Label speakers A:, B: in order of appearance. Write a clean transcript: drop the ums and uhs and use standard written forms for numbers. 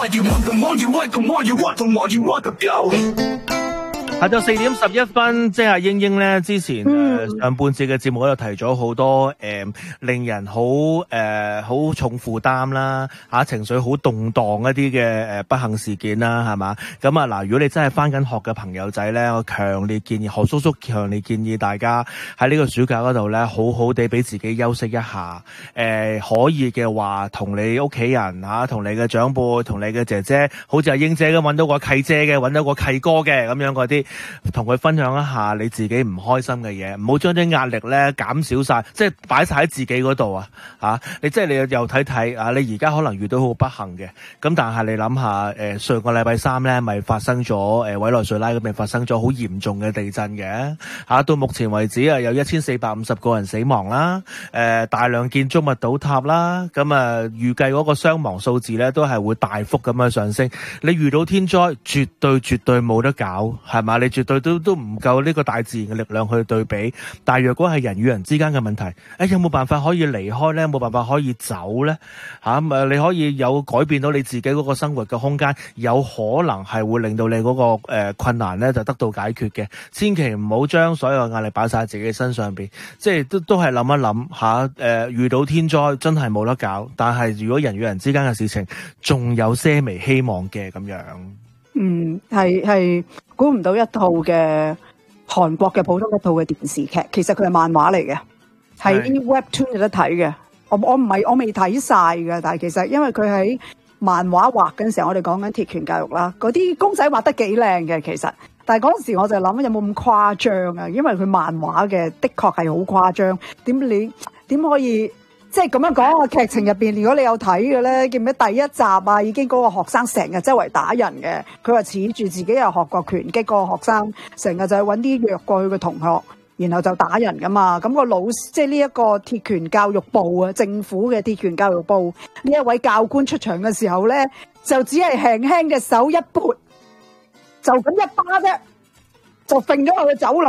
A: 下晝4:11，即係英英咧之前上半節嘅節目嗰度提咗好多令人好重負擔啦情緒好動盪一啲嘅不幸事件啦，係嘛？咁啊嗱，如果你真係返緊學嘅朋友仔咧，我強烈建議何叔叔強烈建議大家喺呢個暑假嗰度咧，好好地俾自己休息一下。可以嘅話，同你屋企人同你嘅長輩，同你嘅姐姐，好似阿英姐咁揾到個契姐嘅，揾到個契哥嘅咁樣嗰啲。同佢分享一下你自己唔開心嘅嘢，唔好將啲壓力咧減少晒，即係擺晒喺自己嗰度你即係你又睇睇你而家可能遇到好不幸嘅，咁但係你諗下上個禮拜三咧咪發生咗委內瑞拉嗰邊發生咗好嚴重嘅地震嘅到目前為止有1450個人死亡啦，大量建築物倒塌啦，咁預計嗰個傷亡數字咧都係會大幅咁樣上升。你遇到天災絕對冇得搞，係嘛？你絕對都唔夠呢個大自然嘅力量去對比。但係若果係人與人之間嘅問題，有冇辦法可以離開呢？冇辦法可以走呢？你可以有改變到你自己嗰個生活嘅空間，有可能係會令到你嗰個困難呢就得到解決嘅。千祈唔好將所有壓力擺晒喺自己身上邊，即係都係諗一諗遇到天災真係冇得搞，但係如果人與人之間嘅事情仲有些微希望嘅咁樣。
B: 係估唔到一套嘅韓國嘅普通一套嘅電視劇，其實佢係漫畫嚟嘅，係啲 webtoon 有得睇嘅。我未睇晒嘅，但係其實因為佢喺漫畫畫嗰陣時候，我哋講緊鐵拳教育啦，嗰啲公仔畫得幾靚嘅其實，但係嗰陣時我就諗有冇咁誇張啊？因為佢漫畫嘅的確係好誇張，點可以？即係咁樣講個劇情入邊，如果你有睇嘅咧，記唔記得第一集已經嗰個學生成日周圍打人嘅，佢話恃住自己又學過拳擊，嗰個學生成日就係揾啲弱過去嘅同學，然後就打人噶嘛。咁個老師即係呢一個鐵拳教育部政府嘅鐵拳教育部呢一位教官出場嘅時候咧，就只係輕輕嘅手一撥，就咁一巴啫，就揈咗佢嘅走廊。